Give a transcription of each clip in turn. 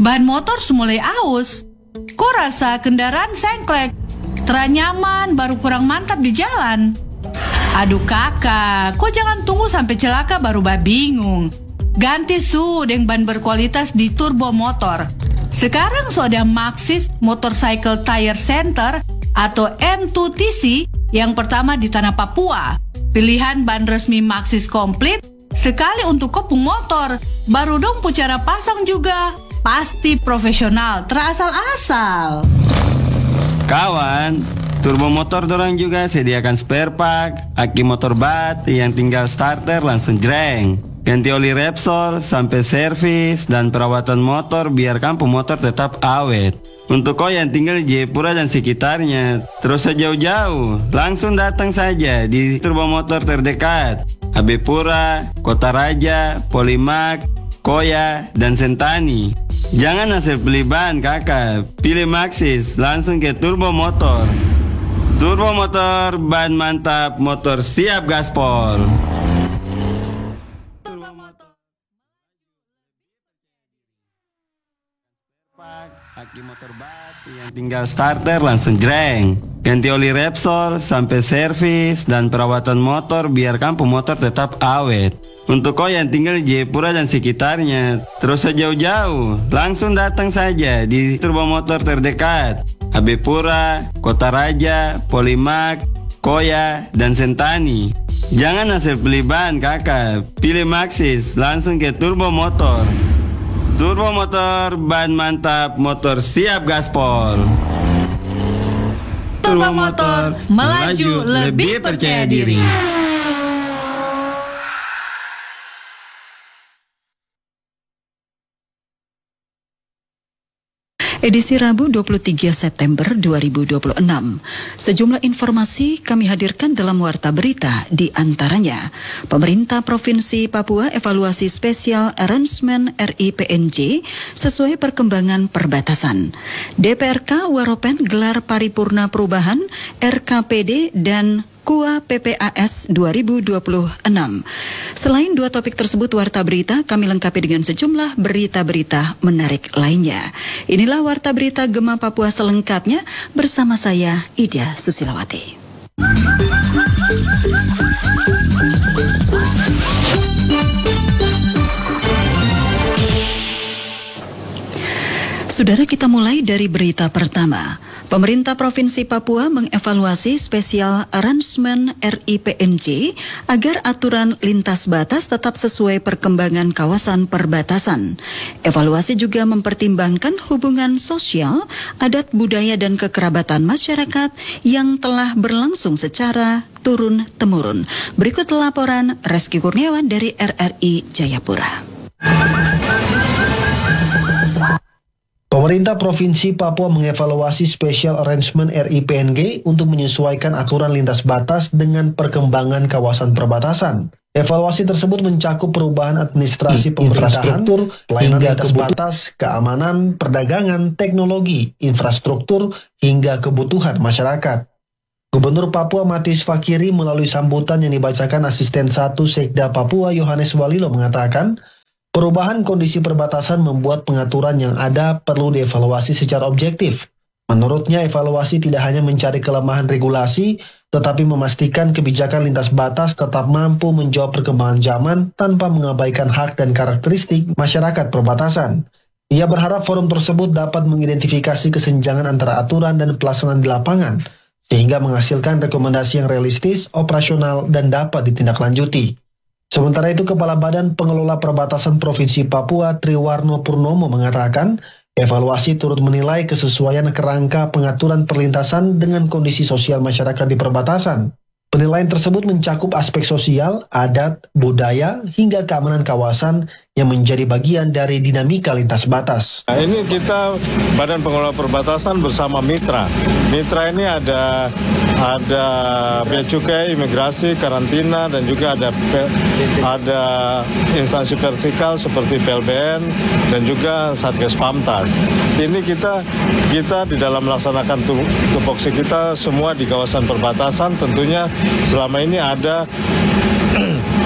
ban motor semulai aus. Kok rasa kendaraan sengklek, teranyaman baru kurang mantap di jalan. Aduh kakak, kok jangan tunggu sampai celaka baru bingung. Ganti deng ban berkualitas di turbo motor. Sekarang sudah Maxxis Motorcycle Tire Center atau M2TC yang pertama di tanah Papua. Pilihan ban resmi Maxxis komplit, sekali untuk kopung motor. Baru dong cara pasang juga. Pasti profesional, terasal-asal. Kawan, turbo motor dorang juga sediakan spare part, aki motor bat yang tinggal starter langsung jreng. Ganti oli Repsol sampai servis dan perawatan motor biar kampung motor tetap awet. Untuk kau yang tinggal di Jayapura dan sekitarnya, terus jauh-jauh, langsung datang saja di turbo motor terdekat. AB Pura, Kota Raja, Polimak, Koya, dan Sentani. Jangan hasil beli ban kakak, pilih Maxxis, langsung ke turbo motor. Turbo motor, ban mantap, motor siap gaspol. Turbo motor. Aki motor bat yang tinggal starter langsung jreng. Ganti oli Repsol sampai servis dan perawatan motor biar kampung motor tetap awet. Untuk kau yang tinggal di Jayapura dan sekitarnya, terus jauh-jauh, langsung datang saja di turbo motor terdekat. AB Pura, Kota Raja, Polimak, Koya, dan Sentani. Jangan hasil beli ban kakak, pilih Maxxis, langsung ke turbo motor. Turbo motor, ban mantap, motor siap gaspol. Turbo motor, melaju lebih percaya diri. Edisi Rabu 23 September 2026. Sejumlah informasi kami hadirkan dalam Warta Berita, di antaranya Pemerintah Provinsi Papua evaluasi spesial arrangement RIPNJ sesuai perkembangan perbatasan. DPRK Waropen gelar paripurna perubahan RKPD dan KUA PPAS 2026. Selain dua topik tersebut, Warta Berita kami lengkapi dengan sejumlah berita-berita menarik lainnya. Inilah Warta Berita Gema Papua selengkapnya bersama saya, Ida Susilawati. Saudara, kita mulai dari berita pertama. Pemerintah Provinsi Papua mengevaluasi spesial arrangement RIPNJ agar aturan lintas batas tetap sesuai perkembangan kawasan perbatasan. Evaluasi juga mempertimbangkan hubungan sosial, adat budaya dan kekerabatan masyarakat yang telah berlangsung secara turun-temurun. Berikut laporan Reski Kurniawan dari RRI Jayapura. Pemerintah Provinsi Papua mengevaluasi Special Arrangement RIPNG untuk menyesuaikan aturan lintas batas dengan perkembangan kawasan perbatasan. Evaluasi tersebut mencakup perubahan administrasi pemerintahan, pelayanan lintas batas, keamanan, perdagangan, teknologi, infrastruktur, hingga kebutuhan masyarakat. Gubernur Papua Matius Fakiri melalui sambutan yang dibacakan Asisten 1 Sekda Papua Yohanes Walilo mengatakan, perubahan kondisi perbatasan membuat pengaturan yang ada perlu dievaluasi secara objektif. Menurutnya, evaluasi tidak hanya mencari kelemahan regulasi, tetapi memastikan kebijakan lintas batas tetap mampu menjawab perkembangan zaman tanpa mengabaikan hak dan karakteristik masyarakat perbatasan. Ia berharap forum tersebut dapat mengidentifikasi kesenjangan antara aturan dan pelaksanaan di lapangan, sehingga menghasilkan rekomendasi yang realistis, operasional, dan dapat ditindaklanjuti. Sementara itu, Kepala Badan Pengelola Perbatasan Provinsi Papua Triwarno Purnomo mengatakan, evaluasi turut menilai kesesuaian kerangka pengaturan perlintasan dengan kondisi sosial masyarakat di perbatasan. Penilaian tersebut mencakup aspek sosial, adat, budaya, hingga keamanan kawasan yang menjadi bagian dari dinamika lintas batas. Nah, ini kita Badan Pengelola Perbatasan bersama mitra. Mitra ini ada bea cukai, imigrasi, karantina, dan juga ada instansi vertikal seperti PLBN dan juga Satgas Pamtas. Ini kita di dalam melaksanakan tupoksi kita semua di kawasan perbatasan, tentunya selama ini ada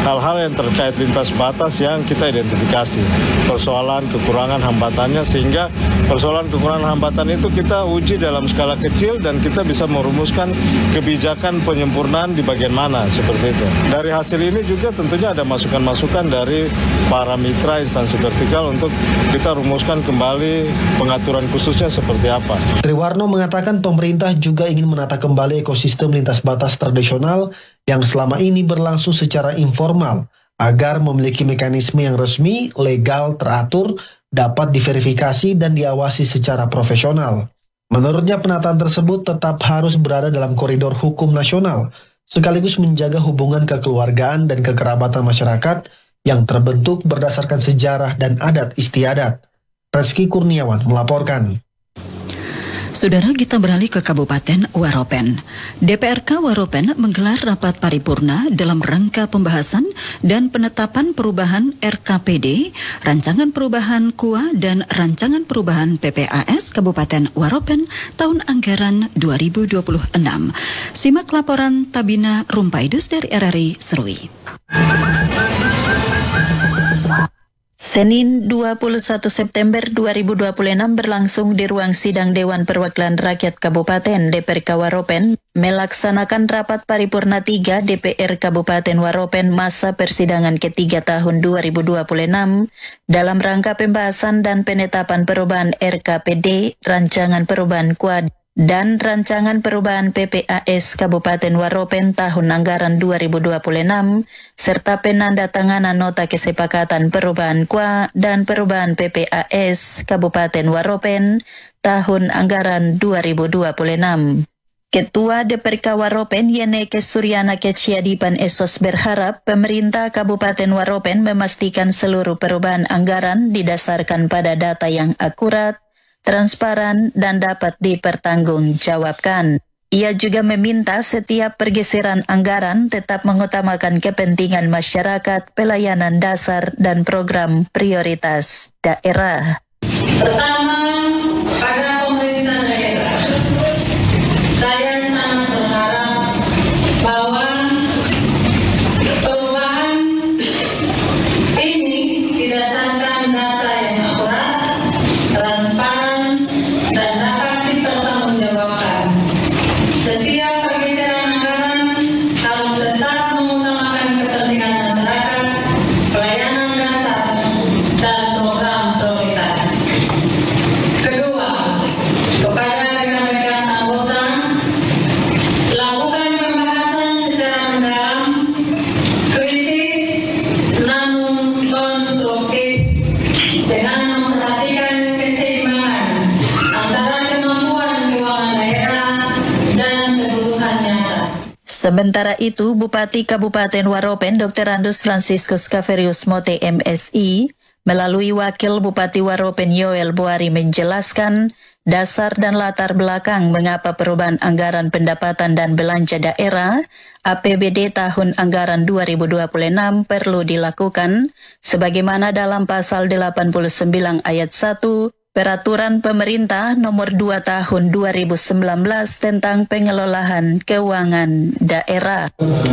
hal-hal yang terkait lintas batas yang kita identifikasi, persoalan kekurangan hambatannya, sehingga persoalan kekurangan hambatan itu kita uji dalam skala kecil dan kita bisa merumuskan kebijakan penyempurnaan di bagian mana, seperti itu. Dari hasil ini juga tentunya ada masukan-masukan dari para mitra instansi vertikal untuk kita rumuskan kembali pengaturan khususnya seperti apa. Triwarno mengatakan pemerintah juga ingin menata kembali ekosistem lintas batas tradisional yang selama ini berlangsung secara informal agar memiliki mekanisme yang resmi, legal, teratur, dapat diverifikasi dan diawasi secara profesional. Menurutnya penataan tersebut tetap harus berada dalam koridor hukum nasional, sekaligus menjaga hubungan kekeluargaan dan kekerabatan masyarakat yang terbentuk berdasarkan sejarah dan adat istiadat. Reski Kurniawan melaporkan. Saudara, kita beralih ke Kabupaten Waropen. DPRK Waropen menggelar rapat paripurna dalam rangka pembahasan dan penetapan perubahan RKPD, rancangan perubahan KUA dan rancangan perubahan PPAS Kabupaten Waropen tahun anggaran 2026. Simak laporan Tabina Rumpaidus dari RRI Serui. Senin 21 September 2026 berlangsung di ruang sidang Dewan Perwakilan Rakyat Kabupaten DPRK Waropen melaksanakan rapat paripurna 3 DPR Kabupaten Waropen masa persidangan ketiga tahun 2026 dalam rangka pembahasan dan penetapan perubahan RKPD, rancangan perubahan KUA dan rancangan perubahan PPAS Kabupaten Waropen tahun anggaran 2026 serta penandatanganan nota kesepakatan perubahan KUA dan perubahan PPAS Kabupaten Waropen tahun anggaran 2026. Ketua DPRK Waropen Yeneke Suryana Keciadipan Esos berharap pemerintah Kabupaten Waropen memastikan seluruh perubahan anggaran didasarkan pada data yang akurat, transparan, dan dapat dipertanggungjawabkan. Ia juga meminta setiap pergeseran anggaran tetap mengutamakan kepentingan masyarakat, pelayanan dasar, dan program prioritas daerah. Pertama, pada pemerintah daerah, saya sangat berharap bahwa perubahan ini didasarkan data yang akurat, transparan, dan dapat dipertanggungjawabkan. Setiap pergeseran anggaran harus tetap mengutamakan kepentingan masyarakat, pelayanan dasar, dan program prioritas. Kedua, kepada rekan-rekan anggota, lakukan pembahasan secara mendalam, kritis, namun konstruktif, dengan memperhatikan keseimbangan antara kemampuan keuangan daerah dan kebutuhan nyata. Sementara itu, Bupati Kabupaten Waropen Dr. Andus Franciscus Kaverius Mote MSI melalui Wakil Bupati Waropen Yoel Boari menjelaskan dasar dan latar belakang mengapa perubahan anggaran pendapatan dan belanja daerah APBD tahun anggaran 2026 perlu dilakukan sebagaimana dalam pasal 89 ayat 1 Peraturan Pemerintah Nomor 2 Tahun 2019 tentang Pengelolaan Keuangan Daerah.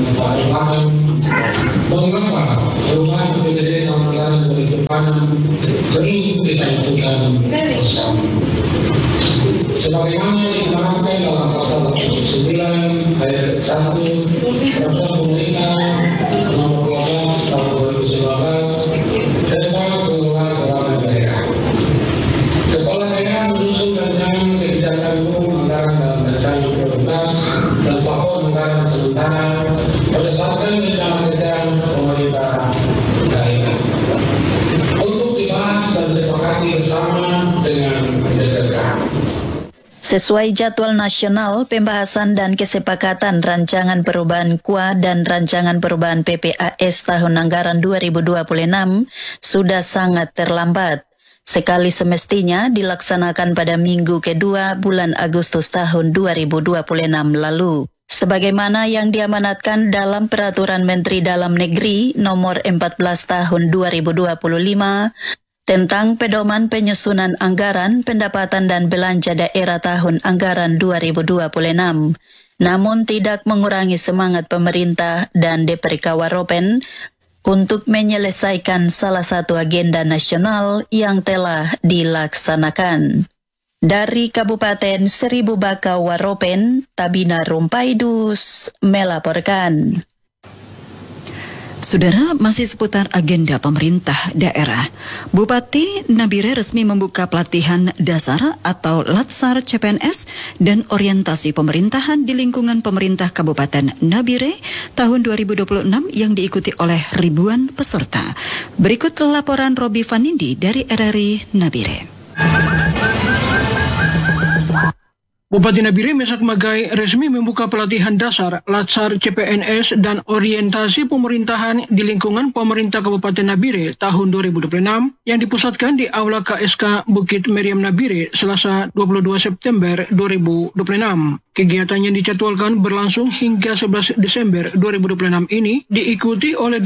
Mengapa perubahan APBD tahun anggaran 2026 perlu dilakukan bersama? Sebagaimana diterangkan dalam pasal 89 ayat 1 Peraturan Pemerintah Nomor 12 Tahun 2019 tentang Pengelolaan Keuangan Daerah. Kepala daerah menyusun rancangan kebijakan umum anggaran dalam rancangan prioritas dan plafon anggaran sementara berdasarkan rencana kerja pemerintah daerah untuk dibahas dan disepakati bersama dengan DPRK. Sesuai jadwal nasional, pembahasan dan kesepakatan rancangan perubahan KUA dan rancangan perubahan PPAS tahun anggaran 2026 sudah sangat terlambat. Sekali semestinya dilaksanakan pada minggu kedua bulan Agustus tahun 2026 lalu. Sebagaimana yang diamanatkan dalam Peraturan Menteri Dalam Negeri Nomor 14 Tahun 2025 tentang Pedoman Penyusunan Anggaran Pendapatan dan Belanja Daerah Tahun Anggaran 2026. Namun tidak mengurangi semangat pemerintah dan DPRK Waropen untuk menyelesaikan salah satu agenda nasional yang telah dilaksanakan. Dari Kabupaten Seribu Bakau Waropen, Tabina Rumpaidus melaporkan. Saudara, masih seputar agenda pemerintah daerah. Bupati Nabire resmi membuka pelatihan dasar atau Latsar CPNS dan orientasi pemerintahan di lingkungan pemerintah Kabupaten Nabire tahun 2026 yang diikuti oleh ribuan peserta. Berikut laporan Robi Vanindi dari RRI Nabire. Bupati Nabire Mesak Magai resmi membuka pelatihan dasar, Latsar CPNS dan orientasi pemerintahan di lingkungan pemerintah Kabupaten Nabire tahun 2026 yang dipusatkan di Aula KSK Bukit Meriam Nabire Selasa 22 September 2026. Kegiatan yang dijadwalkan berlangsung hingga 11 Desember 2026 ini diikuti oleh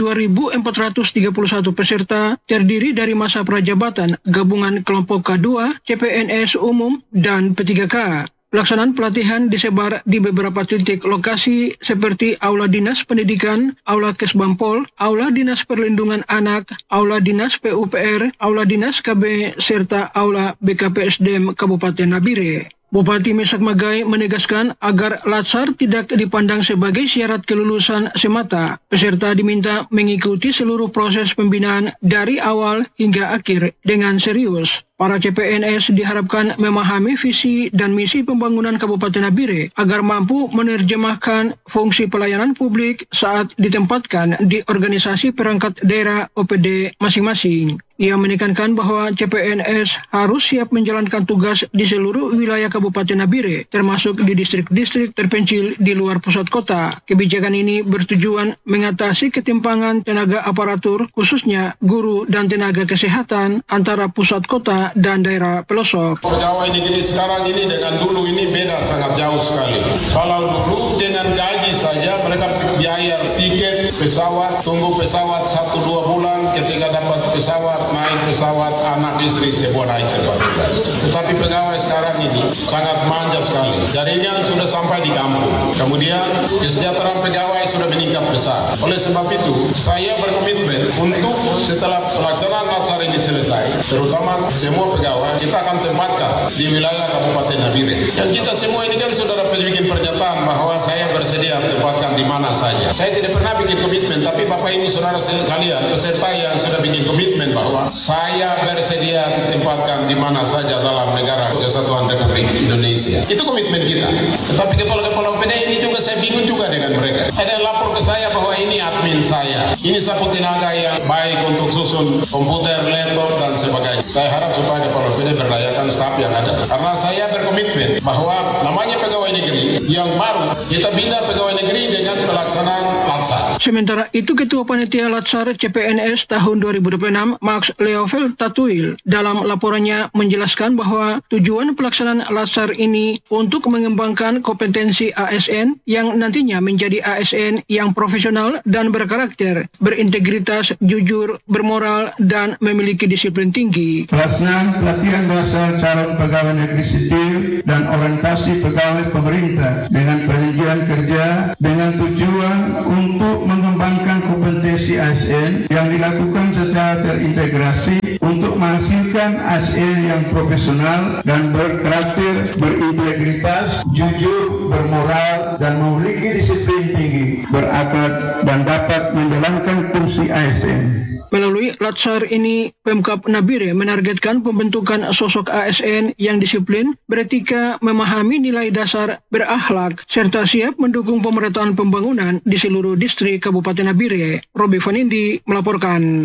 2.431 peserta terdiri dari masa prajabatan, gabungan kelompok K2, CPNS umum, dan P3K. Pelaksanaan pelatihan disebar di beberapa titik lokasi seperti Aula Dinas Pendidikan, Aula Kesbampol, Aula Dinas Perlindungan Anak, Aula Dinas PUPR, Aula Dinas KB, serta Aula BKPSDM Kabupaten Nabire. Bupati Mesak Magai menegaskan agar Latsar tidak dipandang sebagai syarat kelulusan semata. Peserta diminta mengikuti seluruh proses pembinaan dari awal hingga akhir dengan serius. Para CPNS diharapkan memahami visi dan misi pembangunan Kabupaten Nabire agar mampu menerjemahkan fungsi pelayanan publik saat ditempatkan di organisasi perangkat daerah OPD masing-masing. Ia menekankan bahwa CPNS harus siap menjalankan tugas di seluruh wilayah Kabupaten Nabire, termasuk di distrik-distrik terpencil di luar pusat kota. Kebijakan ini bertujuan mengatasi ketimpangan tenaga aparatur, khususnya guru dan tenaga kesehatan antara pusat kota dan daerah pelosok. Pegawai negeri sekarang ini dengan dulu ini beda sangat jauh sekali. Kalau dulu dengan gaji saja mereka biaya tiket pesawat, tunggu pesawat 1-2 bulan, ketika dapat pesawat, naik pesawat, anak istri sebuah naik tempat tugas. Tetapi pegawai sekarang ini sangat manja sekali. Jaringan sudah sampai di kampung. Kemudian kesejahteraan pegawai sudah meningkat besar. Oleh sebab itu, saya berkomitmen untuk setelah pelaksanaan Latsar ini selesai, terutama semua pegawai kita akan tempatkan di wilayah Kabupaten Nabire. Dan kita semua ini kan sudah dapat bikin pernyataan bahwa saya bersedia tempatkan di mana saja. Saya tidak pernah bikin komitmen, tapi Bapak Ibu Saudara sekalian, peserta yang sudah bikin komitmen bahwa saya bersedia ditempatkan di mana saja dalam negara Kesatuan Republik Indonesia. Itu komitmen kita. Tetapi kepala-kepala OPD ini juga saya bingung juga dengan mereka. Ada yang lapor ke saya bahwa ini admin saya, ini sapu tenaga yang baik untuk susun komputer, laptop, dan sebagainya. Saya harap supaya kepala OPD berdayakan staf yang ada. Karena saya berkomitmen bahwa namanya pegawai negeri yang baru, kita bina pegawai negeri dengan pelaksanaan Latsar. Sementara itu, Ketua Panitia Latsar CPNS tahun 2026, Max Leovel Tatuil, dalam laporannya menjelaskan bahwa tujuan pelaksanaan Latsar ini untuk mengembangkan kompetensi ASN yang nantinya menjadi ASN yang profesional dan berkarakter, berintegritas, jujur, bermoral, dan memiliki disiplin tinggi. Pelatihan dasar calon pegawai negeri sipil dan orientasi pegawai pemerintah dengan perjanjian kerja dengan tujuan untuk mengembangkan kompetensi ASN yang dilakukan secara terintegrasi untuk menghasilkan ASN yang profesional dan berkarakter, berintegritas, jujur, bermoral, dan memiliki disiplin tinggi, berakhlak, dan dapat menjalankan fungsi ASN. Melalui Latsar ini, Pemkab Nabire menargetkan pembentukan sosok ASN yang disiplin, beretika, memahami nilai dasar, berakhlak, serta siap mendukung pemerataan pembangunan di seluruh distrik Kabupaten Nabire. Robi Vanindi melaporkan.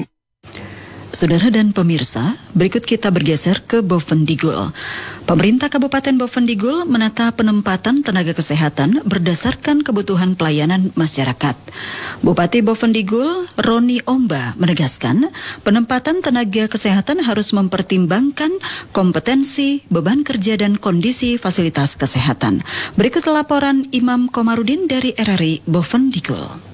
Saudara dan pemirsa, berikut kita bergeser ke Bovendigul. Pemerintah Kabupaten Bovendigul menata penempatan tenaga kesehatan berdasarkan kebutuhan pelayanan masyarakat. Bupati Bovendigul, Roni Omba, menegaskan penempatan tenaga kesehatan harus mempertimbangkan kompetensi, beban kerja, dan kondisi fasilitas kesehatan. Berikut laporan Imam Komarudin dari RRI Bovendigul.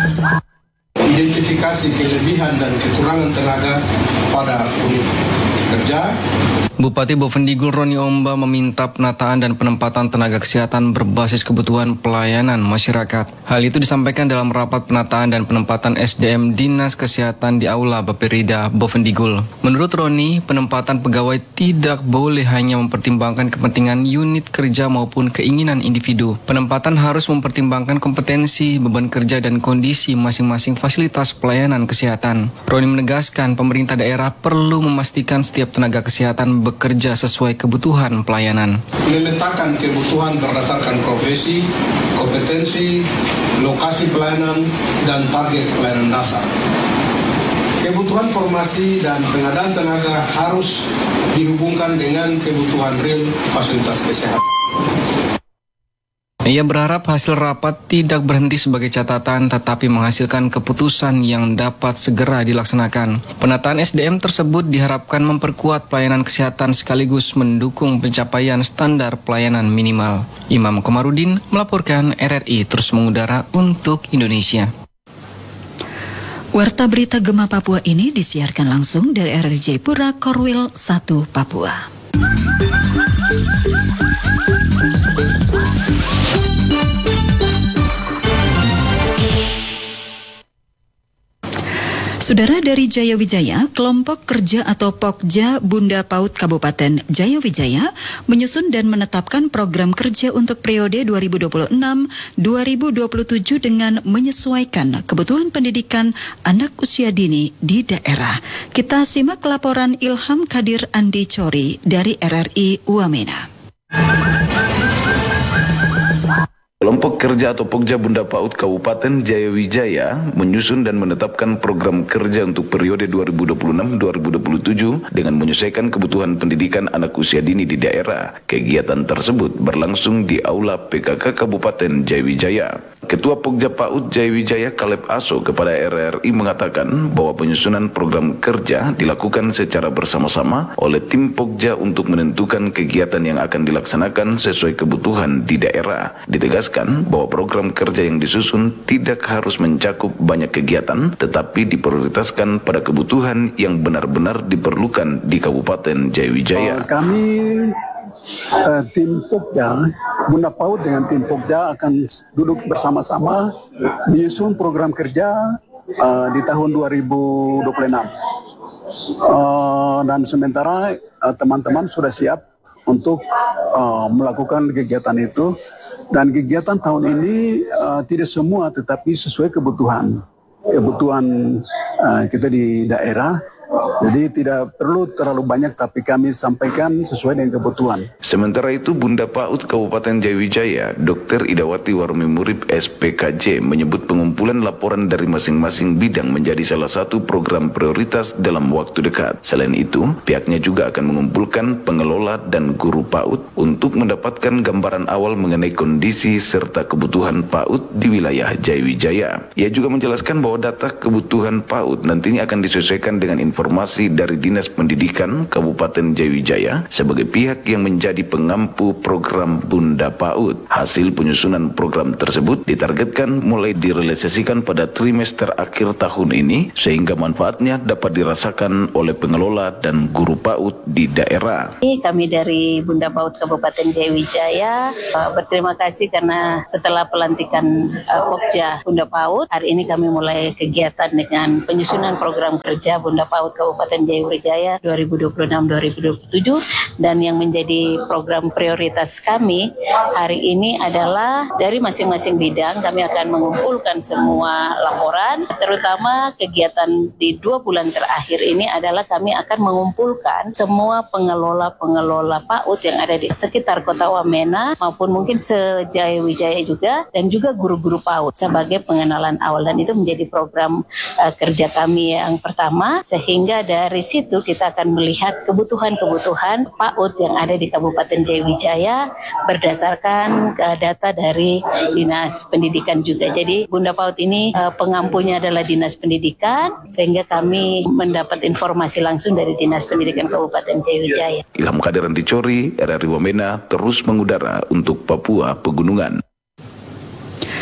Identifikasi kelebihan dan kekurangan tenaga pada unit kerja. Bupati Bovendigul Roni Omba meminta penataan dan penempatan tenaga kesehatan berbasis kebutuhan pelayanan masyarakat. Hal itu disampaikan dalam rapat penataan dan penempatan SDM Dinas Kesehatan di Aula Bapirida Bovendigul. Menurut Roni, penempatan pegawai tidak boleh hanya mempertimbangkan kepentingan unit kerja maupun keinginan individu. Penempatan harus mempertimbangkan kompetensi, beban kerja, dan kondisi masing-masing fasilitas pelayanan kesehatan. Roni menegaskan pemerintah daerah perlu memastikan setiap tenaga kesehatan bekerja sesuai kebutuhan pelayanan. Meletakkan kebutuhan berdasarkan profesi, kompetensi, lokasi pelayanan, dan target pelayanan dasar. Kebutuhan formasi dan pengadaan tenaga harus dihubungkan dengan kebutuhan real fasilitas kesehatan. Ia berharap hasil rapat tidak berhenti sebagai catatan tetapi menghasilkan keputusan yang dapat segera dilaksanakan. Penataan SDM tersebut diharapkan memperkuat pelayanan kesehatan sekaligus mendukung pencapaian standar pelayanan minimal. Imam Komarudin melaporkan RRI terus mengudara untuk Indonesia. Warta berita Gema Papua ini disiarkan langsung dari RRI Jayapura Korwil 1 Papua. Saudara dari Jayawijaya, kelompok kerja atau Pokja Bunda Paut Kabupaten Jayawijaya menyusun dan menetapkan program kerja untuk periode 2026-2027 dengan menyesuaikan kebutuhan pendidikan anak usia dini di daerah. Kita simak laporan Ilham Kadir Andi Cori dari RRI Wamena. Kelompok kerja atau Pokja Bunda Paut Kabupaten Jayawijaya menyusun dan menetapkan program kerja untuk periode 2026-2027 dengan menyesuaikan kebutuhan pendidikan anak usia dini di daerah. Kegiatan tersebut berlangsung di Aula PKK Kabupaten Jayawijaya. Ketua Pokja Paut Jayawijaya Kaleb Aso kepada RRI mengatakan bahwa penyusunan program kerja dilakukan secara bersama-sama oleh tim Pokja untuk menentukan kegiatan yang akan dilaksanakan sesuai kebutuhan di daerah. Ditegaskan bahwa program kerja yang disusun tidak harus mencakup banyak kegiatan, tetapi diprioritaskan pada kebutuhan yang benar-benar diperlukan di Kabupaten Jayawijaya. Kami tim Pokja Bunda Paut dengan tim Pokja akan duduk bersama-sama menyusun program kerja di tahun 2026. Dan sementara teman-teman sudah siap untuk melakukan kegiatan itu. Dan kegiatan tahun ini tidak semua tetapi sesuai kebutuhan kita di daerah. Jadi tidak perlu terlalu banyak tapi kami sampaikan sesuai dengan kebutuhan. Sementara itu Bunda Paut Kabupaten Jayawijaya, Dr. Idawati Warmi Murib SPKJ menyebut pengumpulan laporan dari masing-masing bidang menjadi salah satu program prioritas dalam waktu dekat. Selain itu, pihaknya juga akan mengumpulkan pengelola dan guru PAUD untuk mendapatkan gambaran awal mengenai kondisi serta kebutuhan PAUD di wilayah Jayawijaya. Ia juga menjelaskan bahwa data kebutuhan PAUD nantinya akan disesuaikan dengan informasi dari Dinas Pendidikan Kabupaten Jayawijaya sebagai pihak yang menjadi pengampu program Bunda PAUD. Hasil penyusunan program tersebut ditargetkan mulai direalisasikan pada trimester akhir tahun ini sehingga manfaatnya dapat dirasakan oleh pengelola dan guru PAUD di daerah. Kami dari Bunda PAUD Kabupaten Jayawijaya berterima kasih karena setelah pelantikan Pokja Bunda PAUD, hari ini kami mulai kegiatan dengan penyusunan program kerja Bunda PAUD Kabupaten Jayawijaya 2026-2027, dan yang menjadi program prioritas kami hari ini adalah dari masing-masing bidang kami akan mengumpulkan semua laporan, terutama kegiatan di 2 bulan terakhir ini adalah kami akan mengumpulkan semua pengelola PAUD yang ada di sekitar Kota Wamena maupun mungkin se-Jayawijaya juga, dan juga guru-guru PAUD sebagai pengenalan awal, dan itu menjadi program kerja kami yang pertama, sehingga dari situ kita akan melihat kebutuhan-kebutuhan PAUD yang ada di Kabupaten Jayawijaya berdasarkan data dari Dinas Pendidikan juga. Jadi Bunda PAUD ini pengampunya adalah Dinas Pendidikan, sehingga kami mendapat informasi langsung dari Dinas Pendidikan Kabupaten Jayawijaya. Ilham Kadir Andi Cori, RRI Wamena terus mengudara untuk Papua Pegunungan.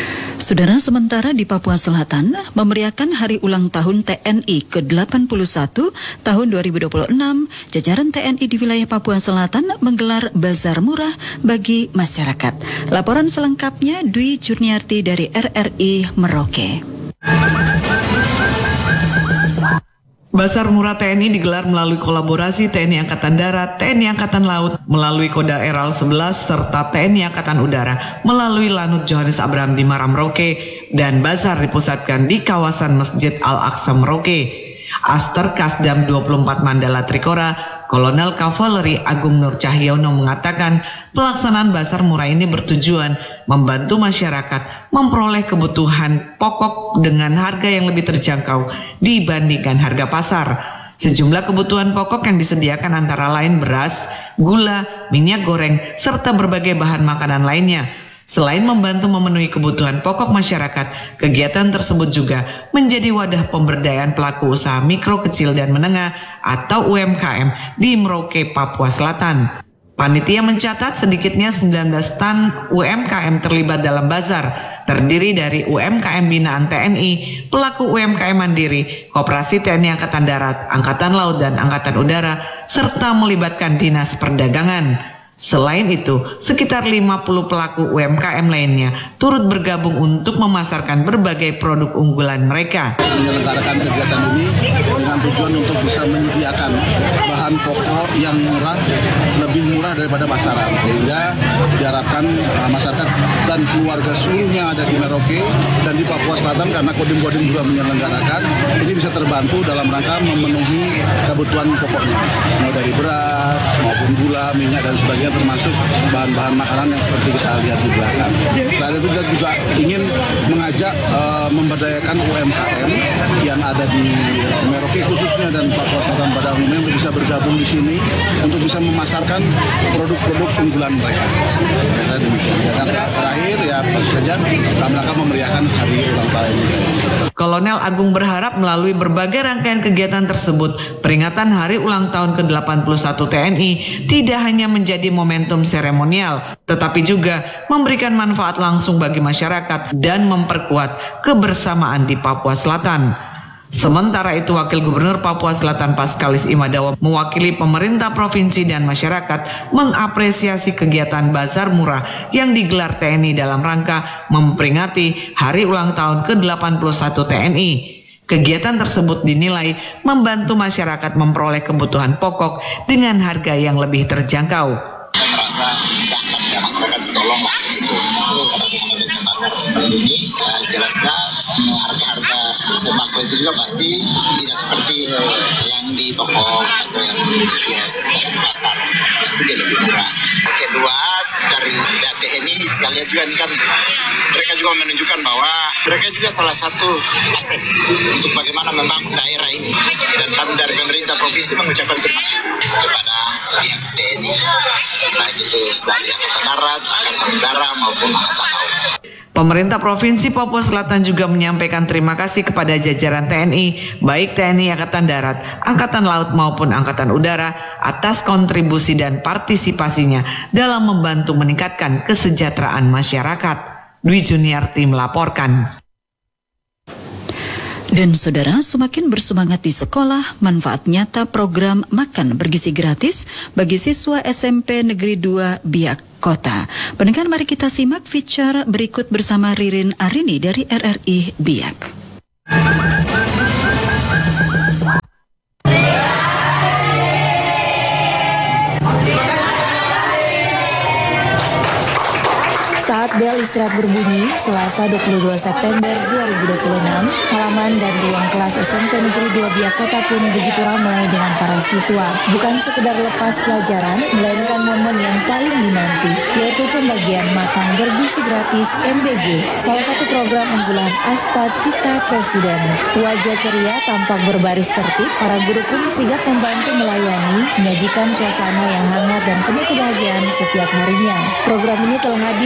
Saudara, sementara di Papua Selatan memeriahkan Hari Ulang Tahun TNI ke-81 tahun 2026, jajaran TNI di wilayah Papua Selatan menggelar bazar murah bagi masyarakat. Laporan selengkapnya Dwi Juniarti dari RRI Merauke. Bazar Murah TNI digelar melalui kolaborasi TNI Angkatan Darat, TNI Angkatan Laut melalui Koda Eral 11 serta TNI Angkatan Udara melalui Lanut Johannes Abraham di Muara Merauke, dan bazar dipusatkan di kawasan Masjid Al-Aqsa Merauke. Aster Kasdam 24 Mandala Trikora, Kolonel Kavaleri Agung Nur Cahyono mengatakan pelaksanaan bazar murah ini bertujuan membantu masyarakat memperoleh kebutuhan pokok dengan harga yang lebih terjangkau dibandingkan harga pasar. Sejumlah kebutuhan pokok yang disediakan antara lain beras, gula, minyak goreng, serta berbagai bahan makanan lainnya. Selain membantu memenuhi kebutuhan pokok masyarakat, kegiatan tersebut juga menjadi wadah pemberdayaan pelaku usaha mikro, kecil, dan menengah atau UMKM di Merauke, Papua Selatan. Panitia mencatat sedikitnya 19 stand UMKM terlibat dalam bazar, terdiri dari UMKM binaan TNI, pelaku UMKM mandiri, Koperasi TNI Angkatan Darat, Angkatan Laut, dan Angkatan Udara, serta melibatkan Dinas Perdagangan. Selain itu, sekitar 50 pelaku UMKM lainnya turut bergabung untuk memasarkan berbagai produk unggulan mereka. Menyelenggarakan kegiatan ini dengan tujuan untuk bisa menyediakan bahan pokok yang murah, lebih murah daripada pasaran, sehingga diharapkan masyarakat dan keluarga seluruhnya ada di Merauke dan di Papua Selatan, karena Kodim-Kodim juga menyelenggarakan, ini bisa terbantu dalam rangka memenuhi kebutuhan pokoknya, mulai dari beras maupun gula, minyak, dan sebagainya, termasuk bahan-bahan makanan yang seperti kita lihat di belakang. Selain itu kita juga ingin mengajak memberdayakan UMKM yang ada di Merauke khususnya dan Papua Selatan pada umumnya untuk bisa bergabung di sini untuk bisa memasarkan produk-produk unggulan mereka. Dan demikian. Dan terakhir ya tentu saja dalam rangka memeriahkan hari ulang tahun ini. Kolonel Agung berharap melalui berbagai rangkaian kegiatan tersebut, peringatan Hari Ulang Tahun ke-81 TNI tidak hanya menjadi momentum seremonial, tetapi juga memberikan manfaat langsung bagi masyarakat dan memperkuat kebersamaan di Papua Selatan. Sementara itu, Wakil Gubernur Papua Selatan Paskalis Imadawa mewakili pemerintah provinsi dan masyarakat mengapresiasi kegiatan bazar murah yang digelar TNI dalam rangka memperingati Hari Ulang Tahun ke-81 TNI. Kegiatan tersebut dinilai membantu masyarakat memperoleh kebutuhan pokok dengan harga yang lebih terjangkau. Saya merasa ya masyarakat ditolong lah gitu. Karena dengan pasar seperti ini, jelasnya harga-harga sembako itu juga pasti tidak seperti yang di toko atau yang di kios di pasar. Itu dia lebih murah. Kedua, dari TNI sekalian juga kan mereka juga menunjukkan bahwa mereka juga salah satu aset untuk bagaimana membangun daerah ini. Dan kami dari pemerintah provinsi mengucapkan terima kasih kepada pihak TNI, baik itu dari Angkatan Darat, Angkatan Udara maupun Angkatan Laut. Pemerintah Provinsi Papua Selatan juga menyampaikan terima kasih kepada jajaran TNI, baik TNI Angkatan Darat, Angkatan Laut maupun Angkatan Udara atas kontribusi dan partisipasinya dalam membantu meningkatkan kesejahteraan masyarakat. Dwi Juniarti melaporkan. Dan saudara, semakin bersemangat di sekolah, manfaat nyata program makan bergizi gratis bagi siswa SMP Negeri 2 Biak Kota. Pendengar, mari kita simak feature berikut bersama Ririn Arini dari RRI Biak. Saat bel istirahat berbunyi, Selasa 22 September 2026, halaman dan ruang kelas SMP Negeri 2 Biak Kota pun begitu ramai dengan para siswa. Bukan sekedar lepas pelajaran, melainkan momen yang paling dinanti, yaitu pembagian makan bergizi gratis MBG, salah satu program unggulan Asta Cita Presiden. Wajah ceria tampak berbaris tertib, para guru pun sigap membantu melayani, menyajikan suasana yang hangat dan penuh kebahagiaan setiap harinya. Program ini telah hadir di sekolah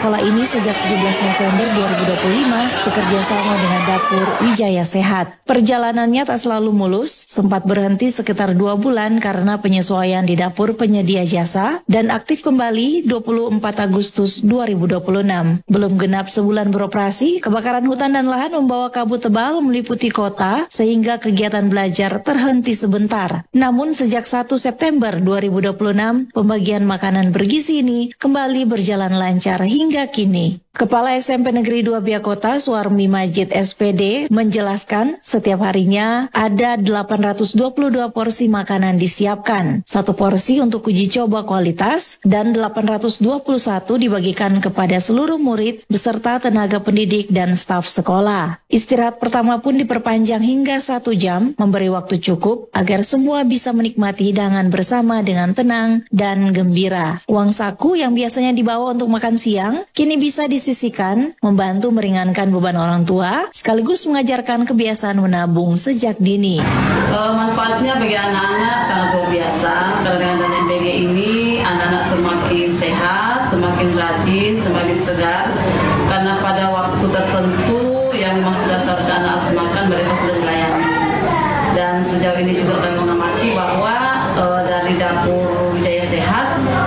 sekolah ini sejak 17 November 2025 bekerja sama dengan Dapur Wijaya Sehat. Perjalanannya tak selalu mulus, sempat berhenti sekitar 2 bulan karena penyesuaian di dapur penyedia jasa dan aktif kembali 24 Agustus 2026. Belum genap sebulan beroperasi, kebakaran hutan dan lahan membawa kabut tebal meliputi kota sehingga kegiatan belajar terhenti sebentar. Namun sejak 1 September 2026, pembagian makanan bergizi ini kembali berjalan lancar hingga kini. Kepala SMP Negeri 2 Biakota, Suarmi Majid SPD, menjelaskan setiap harinya ada 822 porsi makanan disiapkan. 1 porsi untuk uji coba kualitas dan 821 dibagikan kepada seluruh murid beserta tenaga pendidik dan staf sekolah. Istirahat pertama pun diperpanjang hingga 1 jam, memberi waktu cukup agar semua bisa menikmati hidangan bersama dengan tenang dan gembira. Uang saku yang biasanya dibawa untuk makan siang, kini bisa disisihkan, membantu meringankan beban orang tua, sekaligus mengajarkan kebiasaan menabung sejak dini. Manfaatnya bagi anak-anak sangat luar biasa. Karena dengan MBG ini, anak-anak semakin sehat, semakin rajin, semakin segar. Karena pada waktu tertentu yang memang sudah seharusnya anak harus makan, mereka sudah melayani. Dan sejauh ini juga kami mengamati bahwa dari Dapur Wijaya Sehat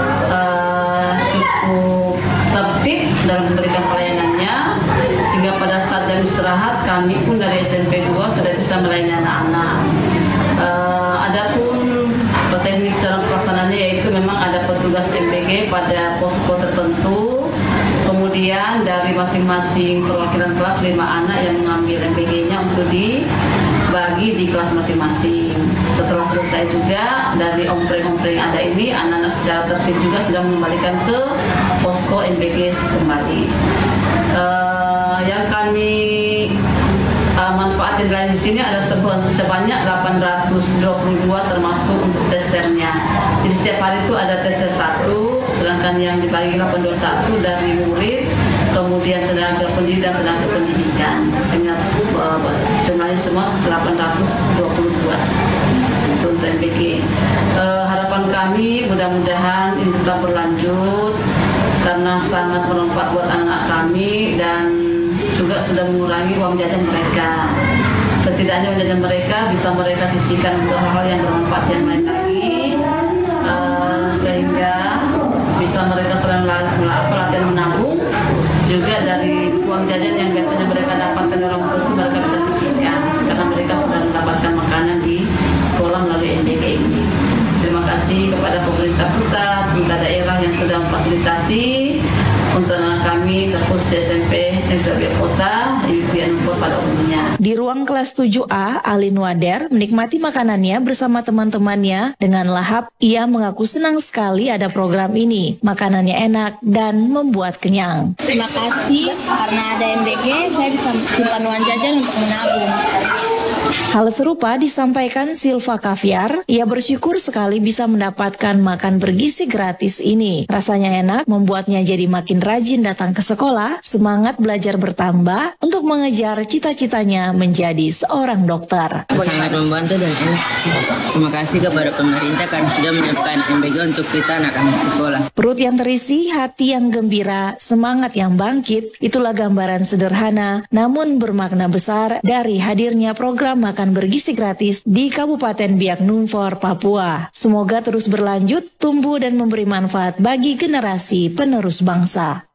cukup tertib dalam memberikan pelayanannya, sehingga pada saat jam istirahat kami pun dari SMP 2 sudah bisa melayani anak-anak. Adapun teknis dalam pelaksanaannya yaitu memang ada petugas MBG pada posko tertentu, kemudian dari masing-masing perwakilan kelas 5 anak yang mengambil MBG-nya untuk dibagi di kelas masing-masing. Setelah selesai juga dari ompreng-ompreng ada ini, anak-anak secara tertib juga sudah mengembalikan ke posko MBG kembali. Yang kami manfaatin lain di sini ada sebanyak 822 termasuk untuk testernya. Jadi setiap hari itu ada tester 1, sedangkan yang dibagi 821 dari murid, kemudian tenaga pendidik dan tenaga pendidikan. Sehingga jumlahnya semua 822 untuk MBG. Harapan kami mudah-mudahan ini tetap berlanjut karena sangat bermanfaat buat anak kami dan juga sudah mengurangi uang jajan mereka. Setidaknya uang jajan mereka bisa mereka sisihkan untuk hal-hal yang bermanfaat yang lain lagi, sehingga bisa mereka selain latihan menabung, juga dari uang jajan yang biasanya mereka dapatkan dari orang tua mereka bisa sisihkan karena mereka sudah mendapatkan makanan di sekolah melalui MBG ini. Terima kasih kepada pemerintah pusat, pemerintah daerah yang sudah memfasilitasi untuk anak kami khusus SMP Negeri Kota pada umumnya. Di ruang kelas 7A, Alin Wader menikmati makanannya bersama teman-temannya dengan lahap. Ia mengaku senang sekali ada program ini. Makanannya enak dan membuat kenyang. Terima kasih karena ada MBG, saya bisa simpan uang jajan untuk menabung. Hal serupa disampaikan Silva Kaviar. Ia bersyukur sekali bisa mendapatkan makan bergizi gratis ini. Rasanya enak, membuatnya jadi makin rajin datang ke sekolah, semangat belajar bertambah untuk mengejar cita-citanya menjadi seorang dokter. Sangat membantu dan enak. Terima kasih kepada pemerintah karena sudah menyiapkan MBG untuk kita anak-anak sekolah. Perut yang terisi, hati yang gembira, semangat yang bangkit, itulah gambaran sederhana namun bermakna besar dari hadirnya program makan bergizi gratis di Kabupaten Biak Numfor, Papua. Semoga terus berlanjut, tumbuh dan memberi manfaat bagi generasi penerus bangsa.